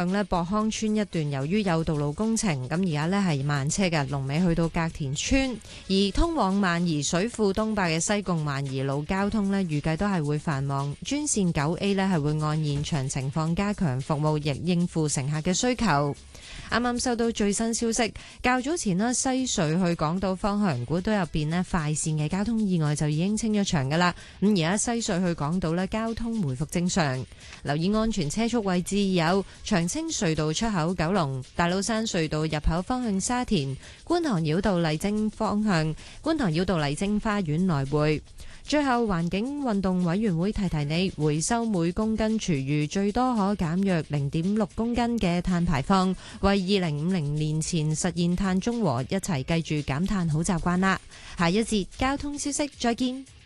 向呢博康村一段，由於有道路工程，咁而家呢係慢車嘅，龍尾去到隔田村。而通往萬宜水庫東壩嘅西貢萬宜路交通呢，預計都係會繁忙。專線9A 呢係會按現場情況加強服務，亦應付乘客嘅需求。啱啱收到最新消息，較早前呢西隧去港島方向股都入邊呢快線嘅交通意外就已經清咗場噶啦。咁而家西隧去港島呢交通回復正常。留意安全車速位置有長青隧道出口九龍、大老山隧道入口方向沙田、觀塘繞道麗晶方向、觀塘繞道麗晶花園來回。最後，環境運動委員會提提你，回收每公斤廚餘最多可減約0.6公斤嘅碳排放，為2050年前實現碳中和，一齊記住減碳好習慣啦。下一節交通消息再見。